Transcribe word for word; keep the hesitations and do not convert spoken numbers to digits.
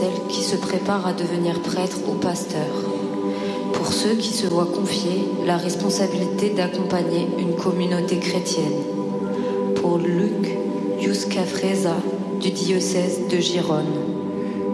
celles qui se préparent à devenir prêtres ou pasteurs. Pour ceux qui se voient confier la responsabilité d'accompagner une communauté chrétienne. Pour Luc Yuska Freza du diocèse de Gérone.